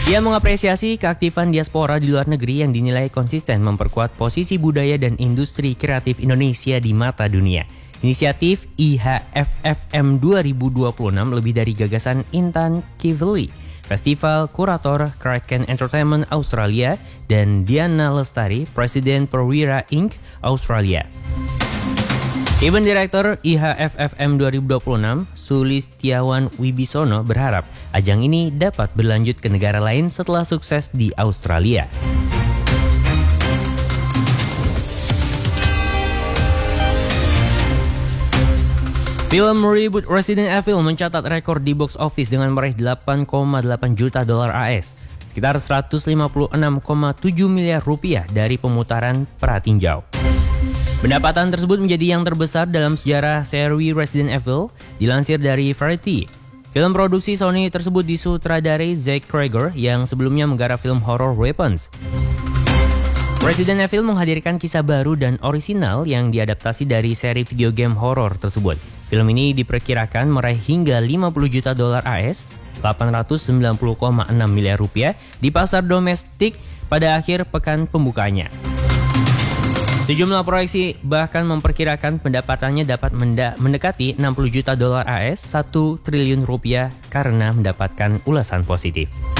Dia mengapresiasi keaktifan diaspora di luar negeri yang dinilai konsisten memperkuat posisi budaya dan industri kreatif Indonesia di mata dunia. Inisiatif IHFFM 2026 lebih dari gagasan Intan Kivli, Festival Kurator Kraken Entertainment Australia, dan Diana Lestari, Presiden Perwira Inc. Australia. Event Director IHFFM 2026, Sulistiawan Wibisono berharap ajang ini dapat berlanjut ke negara lain setelah sukses di Australia. Film reboot Resident Evil mencatat rekor di box office dengan meraih 8,8 juta dolar AS, sekitar 156,7 miliar rupiah dari pemutaran pratinjau. Pendapatan tersebut menjadi yang terbesar dalam sejarah seri Resident Evil, dilansir dari Variety. Film produksi Sony tersebut disutradarai Zack Cregger yang sebelumnya menggarap film horror Weapons. Resident Evil menghadirkan kisah baru dan orisinal yang diadaptasi dari seri video game horror tersebut. Film ini diperkirakan meraih hingga 50 juta dolar AS, 890,6 miliar rupiah di pasar domestik pada akhir pekan pembukanya. Sejumlah proyeksi bahkan memperkirakan pendapatannya dapat mendekati 60 juta dolar AS, 1 triliun rupiah karena mendapatkan ulasan positif.